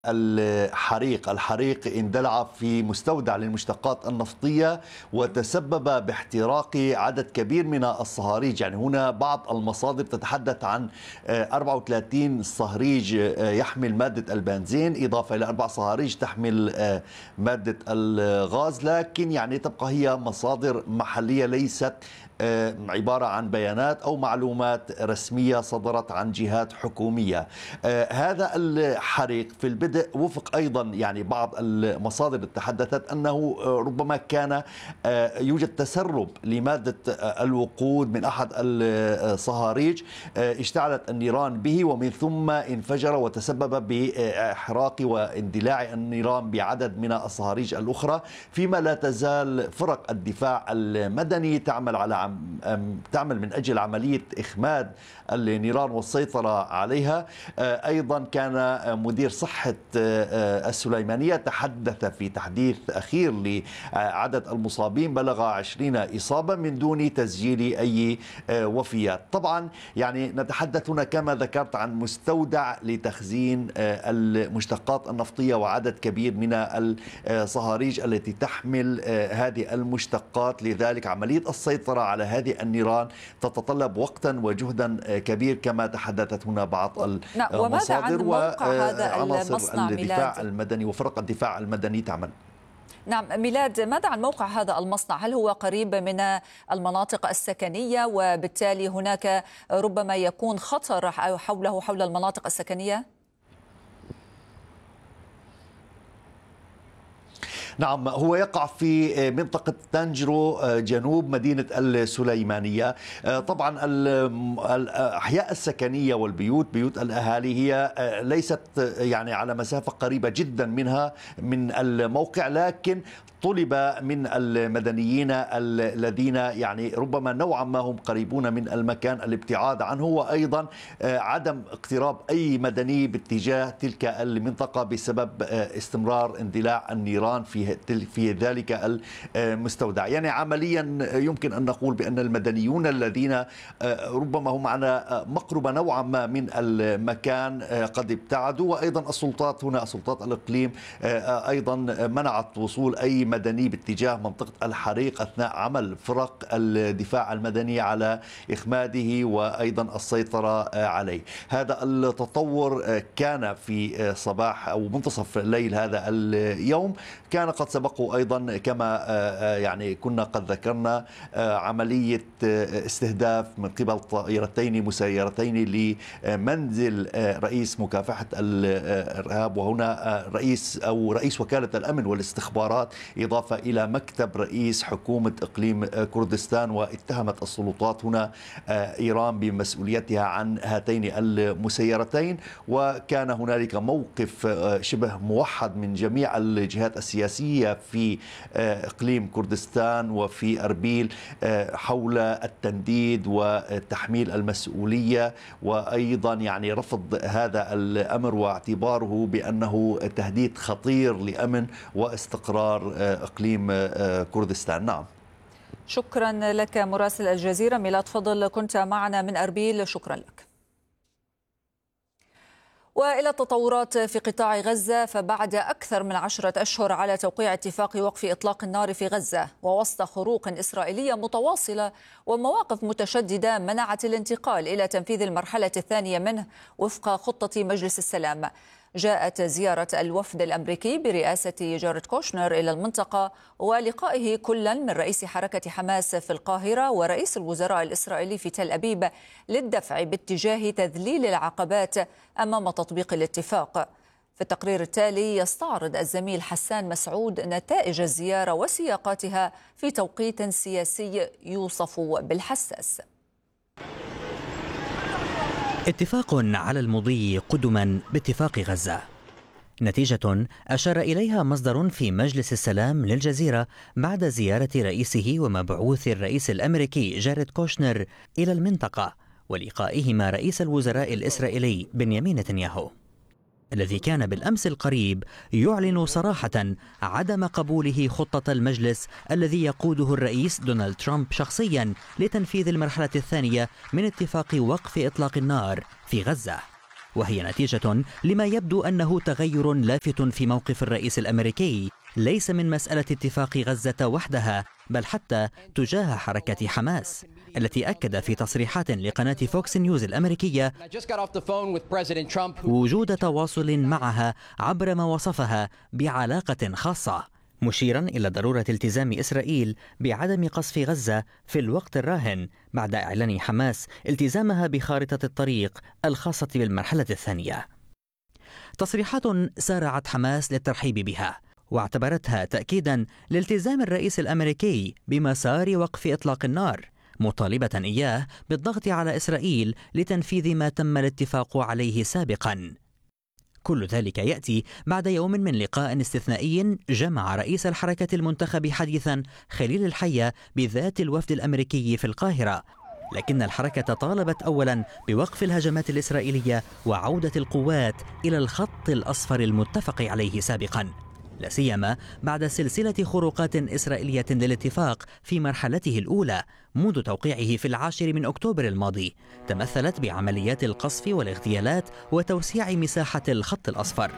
الحريق اندلع في مستودع للمشتقات النفطية وتسبب باحتراق عدد كبير من الصهاريج. يعني هنا بعض المصادر تتحدث عن 34 صهريج يحمل مادة البنزين إضافة إلى 4 صهاريج تحمل مادة الغاز، لكن يعني تبقى هي مصادر محلية ليست عبارة عن بيانات أو معلومات رسمية صدرت عن جهات حكومية. هذا الحريق في البدء وفق أيضا يعني بعض المصادر تحدثت أنه ربما كان يوجد تسرب لمادة الوقود من أحد الصهاريج، اشتعلت النيران به ومن ثم انفجر وتسبب بإحراق واندلاع النيران بعدد من الصهاريج الأخرى، فيما لا تزال فرق الدفاع المدني تعمل من أجل عملية إخماد النيران والسيطرة عليها. أيضا كان مدير صحة السليمانية تحدث في تحديث أخير لعدد المصابين بلغ 20 إصابة من دون تسجيل أي وفيات. طبعا يعني نتحدث هنا كما ذكرت عن مستودع لتخزين المشتقات النفطية وعدد كبير من الصهاريج التي تحمل هذه المشتقات، لذلك عملية السيطرة على هذه النيران تتطلب وقتا وجهدا كبير كما تحدثت هنا بعض وماذا عن المصادر موقع هذا وعناصر الدفاع ميلاد؟ المدني وفرق الدفاع المدني تعمل. نعم ميلاد، ماذا عن موقع هذا المصنع؟ هل هو قريب من المناطق السكنية وبالتالي هناك ربما يكون خطر حول المناطق السكنية؟ نعم، هو يقع في منطقة تانجرو جنوب مدينة السليمانية. طبعا الأحياء السكنية والبيوت بيوت الأهالي هي ليست يعني على مسافة قريبة جدا منها من الموقع، لكن طلب من المدنيين الذين يعني ربما نوعا ما هم قريبون من المكان الابتعاد عنه، وأيضا عدم اقتراب أي مدني باتجاه تلك المنطقة بسبب استمرار اندلاع النيران في ذلك المستودع. يعني عمليا يمكن أن نقول بأن المدنيون الذين ربما هم على مقربة نوعا ما من المكان قد ابتعدوا، وأيضا السلطات هنا سلطات الإقليم أيضا منعت وصول أي مدني باتجاه منطقة الحريق أثناء عمل فرق الدفاع المدني على إخماده وأيضا السيطرة عليه. هذا التطور كان في صباح أو منتصف الليل هذا اليوم، كان قد سبقه أيضا كما يعني كنا قد ذكرنا عملية استهداف من قبل طائرتين مسيرتين لمنزل رئيس مكافحة الإرهاب، وهنا رئيس وكالة الأمن والاستخبارات، إضافة إلى مكتب رئيس حكومة إقليم كردستان، واتهمت السلطات هنا إيران بمسؤوليتها عن هاتين المسيرتين. وكان هنالك موقف شبه موحد من جميع الجهات السياسية في إقليم كردستان وفي أربيل حول التنديد وتحميل المسؤولية، وأيضا يعني رفض هذا الأمر واعتباره بأنه تهديد خطير لأمن واستقرار إقليم كردستان. نعم، شكرا لك مراسل الجزيرة ميلاد فضل، كنت معنا من أربيل، شكرا لك. وإلى التطورات في قطاع غزة، فبعد أكثر من 10 أشهر على توقيع اتفاق وقف إطلاق النار في غزة ووسط خروق إسرائيلية متواصلة ومواقف متشددة منعت الانتقال إلى تنفيذ المرحلة الثانية منه وفق خطة مجلس السلام، جاءت زيارة الوفد الأمريكي برئاسة جاريد كوشنر إلى المنطقة ولقائه كلا من رئيس حركة حماس في القاهرة ورئيس الوزراء الإسرائيلي في تل أبيب للدفع باتجاه تذليل العقبات أمام تطبيق الاتفاق. في التقرير التالي يستعرض الزميل حسان مسعود نتائج الزيارة وسياقاتها في توقيت سياسي يوصف بالحساس. اتفاق على المضي قدما باتفاق غزة، نتيجة أشار إليها مصدر في مجلس السلام للجزيرة بعد زيارة رئيسه ومبعوث الرئيس الأمريكي جاريد كوشنر إلى المنطقة ولقائهما رئيس الوزراء الإسرائيلي بنيامين نتنياهو، الذي كان بالأمس القريب يعلن صراحة عدم قبوله خطة المجلس الذي يقوده الرئيس دونالد ترامب شخصيا لتنفيذ المرحلة الثانية من اتفاق وقف إطلاق النار في غزة. وهي نتيجة لما يبدو أنه تغير لافت في موقف الرئيس الأمريكي، ليس من مسألة اتفاق غزة وحدها، بل حتى تجاه حركة حماس، التي أكد في تصريحات لقناة فوكس نيوز الأمريكية وجود تواصل معها عبر ما وصفها بعلاقة خاصة، مشيرا إلى ضرورة التزام إسرائيل بعدم قصف غزة في الوقت الراهن بعد إعلان حماس التزامها بخارطة الطريق الخاصة بالمرحلة الثانية. تصريحات سارعت حماس للترحيب بها، واعتبرتها تأكيدا لالتزام الرئيس الأمريكي بمسار وقف إطلاق النار، مطالبة إياه بالضغط على إسرائيل لتنفيذ ما تم الاتفاق عليه سابقا. كل ذلك يأتي بعد يوم من لقاء استثنائي جمع رئيس الحركة المنتخب حديثا خليل الحية بذات الوفد الأمريكي في القاهرة، لكن الحركة طالبت أولا بوقف الهجمات الإسرائيلية وعودة القوات إلى الخط الأصفر المتفق عليه سابقا، لا سيما بعد سلسلة خروقات إسرائيلية للاتفاق في مرحلته الأولى منذ توقيعه في 10 من أكتوبر الماضي، تمثلت بعمليات القصف والاغتيالات وتوسيع مساحة الخط الأصفر.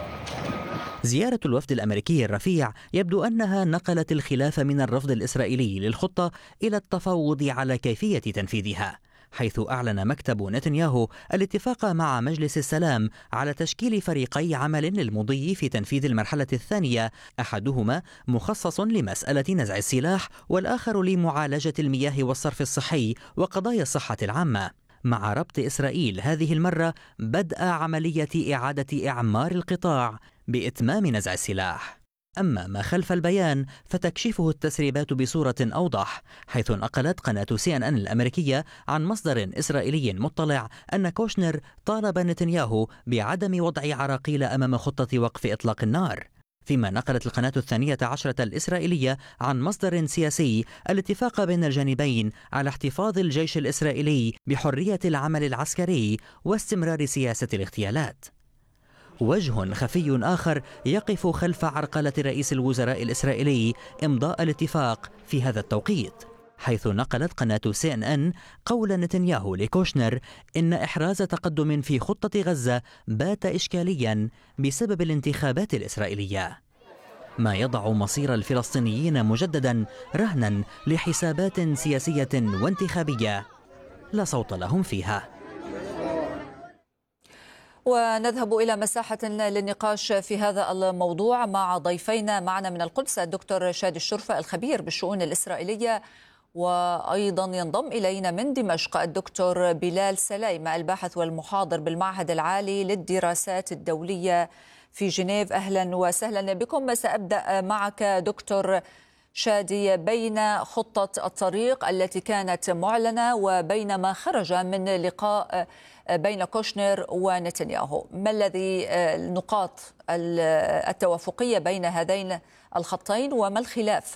زيارة الوفد الأمريكي الرفيع يبدو أنها نقلت الخلاف من الرفض الإسرائيلي للخطة إلى التفاوض على كيفية تنفيذها، حيث أعلن مكتب نتنياهو الاتفاق مع مجلس السلام على تشكيل فريقي عمل للمضي في تنفيذ المرحلة الثانية، أحدهما مخصص لمسألة نزع السلاح والآخر لمعالجة المياه والصرف الصحي وقضايا الصحة العامة، مع ربط إسرائيل هذه المرة بدء عملية إعادة إعمار القطاع بإتمام نزع السلاح. أما ما خلف البيان فتكشفه التسريبات بصورة أوضح، حيث نقلت قناة CNN الأمريكية عن مصدر إسرائيلي مطلع أن كوشنر طالب نتنياهو بعدم وضع عراقيل أمام خطة وقف إطلاق النار، فيما نقلت القناة 12 الإسرائيلية عن مصدر سياسي الاتفاق بين الجانبين على احتفاظ الجيش الإسرائيلي بحرية العمل العسكري واستمرار سياسة الاغتيالات. وجه خفي آخر يقف خلف عرقلة رئيس الوزراء الإسرائيلي إمضاء الاتفاق في هذا التوقيت، حيث نقلت قناة CNN قول نتنياهو لكوشنر إن إحراز تقدم في خطة غزة بات إشكاليا بسبب الانتخابات الإسرائيلية، ما يضع مصير الفلسطينيين مجددا رهنا لحسابات سياسية وانتخابية لا صوت لهم فيها. ونذهب إلى مساحة للنقاش في هذا الموضوع مع ضيفينا معنا من القدس الدكتور شادي الشرفة الخبير بالشؤون الإسرائيلية، وأيضا ينضم إلينا من دمشق الدكتور بلال سلايمة الباحث والمحاضر بالمعهد العالي للدراسات الدولية في جنيف. أهلا وسهلا بكم. سأبدأ معك دكتور شادي، بين خطة الطريق التي كانت معلنة وبين ما خرج من لقاء بين كوشنر ونتنياهو، ما الذي النقاط التوافقية بين هذين الخطين وما الخلاف؟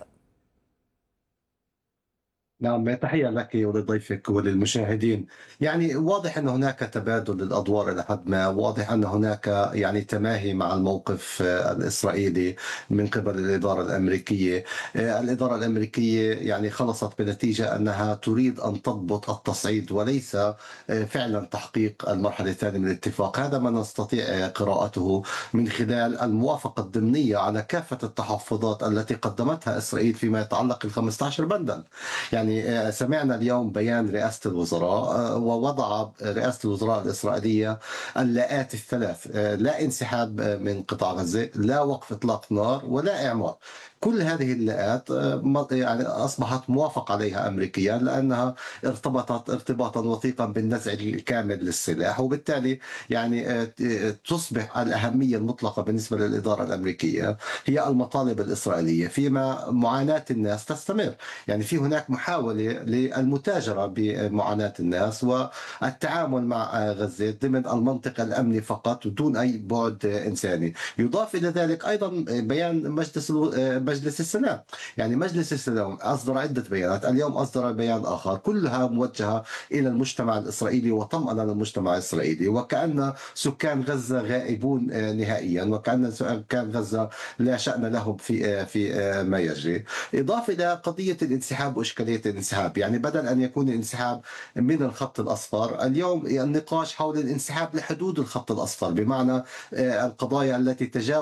نعم، تحية لك ولضيفك وللمشاهدين. يعني واضح أن هناك تبادل للأدوار إلى حد ما، واضح أن هناك يعني تماهي مع الموقف الإسرائيلي من قبل الإدارة الأمريكية. الإدارة الأمريكية يعني خلصت بنتيجة أنها تريد أن تضبط التصعيد وليس فعلا تحقيق المرحلة الثانية من الاتفاق. هذا ما نستطيع قراءته من خلال الموافقة الضمنية على كافة التحفظات التي قدمتها إسرائيل فيما يتعلق ال15 بندا. يعني سمعنا اليوم بيان رئاسة الوزراء، ووضع رئاسة الوزراء الإسرائيلية اللاءات الثلاث: لا انسحاب من قطاع غزة، لا وقف إطلاق نار، ولا إعمار. كل هذه اللاءات يعني أصبحت موافق عليها أمريكيا لأنها ارتبطت ارتباطا وثيقا بالنزع الكامل للسلاح، وبالتالي يعني تصبح الأهمية المطلقة بالنسبة للإدارة الأمريكية هي المطالب الإسرائيلية، فيما معاناة الناس تستمر. يعني في هناك محاولة للمتاجرة بمعاناة الناس والتعامل مع غزة ضمن المنطق الأمني فقط دون أي بعد إنساني. يضاف إلى ذلك أيضا بيان مجلس السلام. يعني مجلس السلام أصدر عدة بيانات، اليوم أصدر بيان آخر كلها موجهة إلى المجتمع الإسرائيلي وطمأن المجتمع الإسرائيلي، وكأن سكان غزة غائبون نهائيا، وكأن سكان غزة لا شأن لهم في ما يجري. إضافة إلى قضية الانسحاب وإشكالية الانسحاب. يعني بدل أن يكون الانسحاب من الخط الأصفر، اليوم النقاش حول الانسحاب لحدود الخط الأصفر، بمعنى القضايا التي تجاوز